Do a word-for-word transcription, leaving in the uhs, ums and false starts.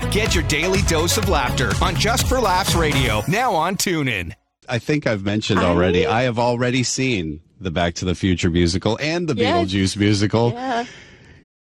Get your daily dose of laughter on Just for Laughs Radio, now on TuneIn. I think I've mentioned already, I have already seen the Back to the Future musical and the Yes. Beetlejuice musical. Yeah.